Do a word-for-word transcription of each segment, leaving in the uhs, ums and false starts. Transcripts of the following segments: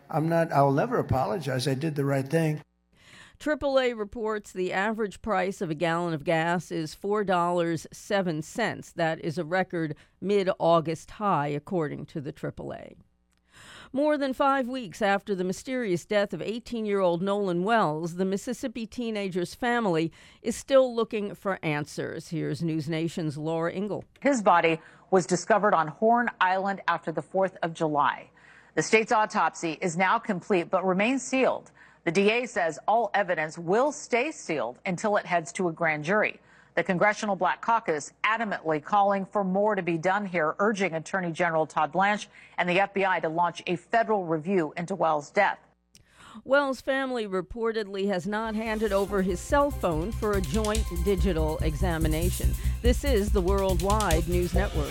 I'm not, I'll never apologize. I did the right thing. triple A reports the average price of a gallon of gas is four dollars and seven cents. That is a record mid-August high, according to the triple A. More than five weeks after the mysterious death of eighteen-year-old Nolan Wells, the Mississippi teenager's family is still looking for answers. Here's News Nation's Laura Ingle. His body was discovered on Horn Island after the fourth of July. The state's autopsy is now complete but remains sealed. The D A says all evidence will stay sealed until it heads to a grand jury. The Congressional Black Caucus adamantly calling for more to be done here, urging Attorney General Todd Blanche and the F B I to launch a federal review into Wells' death. Wells' family reportedly has not handed over his cell phone for a joint digital examination. This is the Worldwide News Network.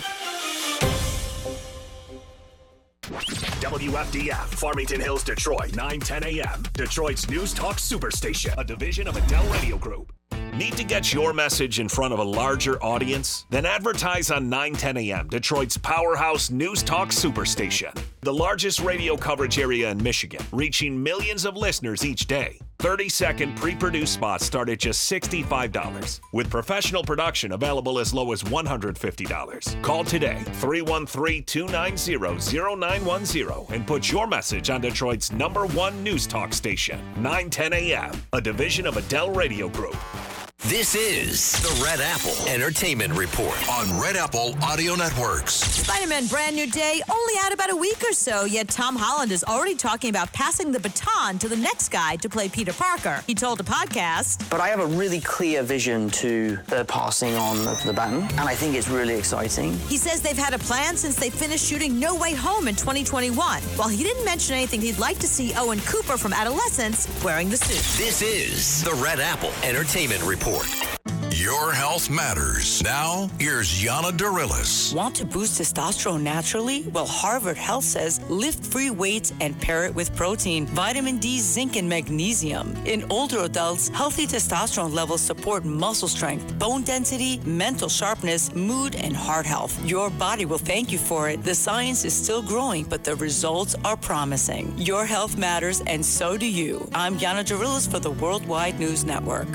W F D F, Farmington Hills, Detroit, nine ten a.m. Detroit's News Talk Superstation, a division of Adele Radio Group. Need to get your message in front of a larger audience? Then advertise on nine ten a.m., Detroit's powerhouse News Talk Superstation. The largest radio coverage area in Michigan, reaching millions of listeners each day. thirty-second pre-produced spots start at just sixty-five dollars, with professional production available as low as one hundred fifty dollars. Call today, three one three, two nine zero, zero nine one zero, and put your message on Detroit's number one news talk station, nine ten a.m., a division of Adele Radio Group. This is the Red Apple Entertainment Report on Red Apple Audio Networks. Spider-Man Brand New Day only out about a week or so, yet Tom Holland is already talking about passing the baton to the next guy to play Peter Parker. He told a podcast, But I have a really clear vision to the passing on of the baton, and I think it's really exciting. He says they've had a plan since they finished shooting No Way Home in twenty twenty-one. While he didn't mention anything he'd like to see Owen Cooper from Adolescence wearing the suit. This is the Red Apple Entertainment Report. Your health matters. Now, here's Yana Darilis. Want to boost testosterone naturally? Well, Harvard Health says lift free weights and pair it with protein, vitamin D, zinc, and magnesium. In older adults, healthy testosterone levels support muscle strength, bone density, mental sharpness, mood, and heart health. Your body will thank you for it. The science is still growing, but the results are promising. Your health matters, and so do you. I'm Yana Darilis for the Worldwide News Network.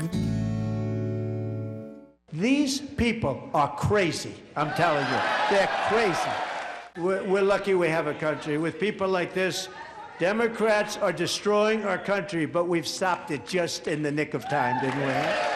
These people are crazy, I'm telling you. They're crazy. We're, we're lucky we have a country. With people like this, Democrats are destroying our country, but we've stopped it just in the nick of time, didn't we?